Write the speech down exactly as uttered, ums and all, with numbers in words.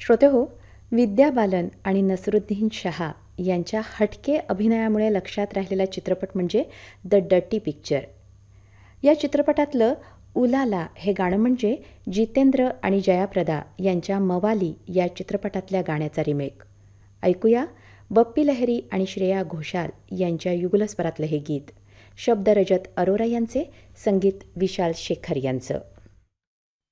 श्रोतेहो, विद्या बालन आणि नसरुद्दीन शहा यांच्या हटके अभिनयामुळे लक्षात राहिलेला चित्रपट म्हणजे द डर्टी पिक्चर. या चित्रपटातलं उलाला हे गाणं म्हणजे जितेंद्र आणि जयाप्रदा यांच्या मवाली या चित्रपटातल्या गाण्याचा रिमेक. ऐकूया बप्पी लहिरी आणि श्रेया घोषाल यांच्या युगलस्वरातलं हे गीत. शब्द रजत अरोरा यांचे, संगीत विशाल शेखर यांचं.